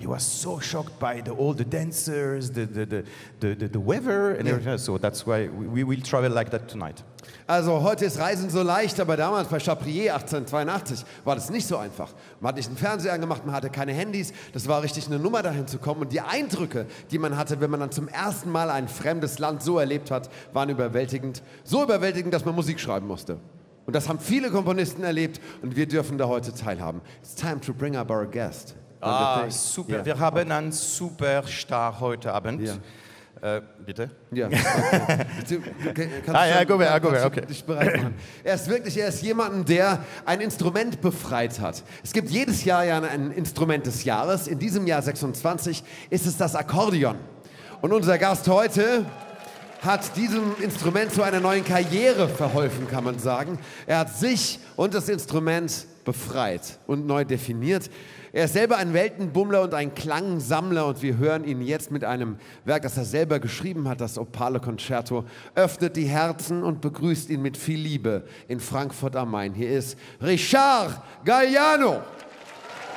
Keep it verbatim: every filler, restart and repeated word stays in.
he was so shocked by the, all the dancers, the, the, the, the, the, the weather and Yeah. everything. So that's why we, we will travel like that tonight. Also heute ist Reisen so leicht, aber damals bei Chaprier achtzehnhundertzweiundachtzig war das nicht so einfach. Man hat nicht einen Fernseher angemacht, man hatte keine Handys. Das war richtig eine Nummer, dahin zu kommen. Und die Eindrücke, die man hatte, wenn man dann zum ersten Mal ein fremdes Land so erlebt hat, waren überwältigend. So überwältigend, dass man Musik schreiben musste. Und das haben viele Komponisten erlebt und wir dürfen da heute teilhaben. It's time to bring up our guest. Ah, super. Yeah. Wir haben einen Superstar heute Abend. Ja. Äh, bitte? Ja. Okay. Du, du, kannst Ah, ja, schon- go ahead, go kannst ahead, du okay. dich bereit machen. Er ist wirklich, er ist jemanden, der ein Instrument befreit hat. Es gibt jedes Jahr ja ein Instrument des Jahres. In diesem Jahr sechsundzwanzig ist es das Akkordeon. Und unser Gast heute hat diesem Instrument zu einer neuen Karriere verholfen, kann man sagen. Er hat sich und das Instrument befreit und neu definiert. Er ist selber ein Weltenbummler und ein Klangsammler und wir hören ihn jetzt mit einem Werk, das er selber geschrieben hat, das Opale Concerto, öffnet die Herzen und begrüßt ihn mit viel Liebe in Frankfurt am Main. Hier ist Richard Galliano.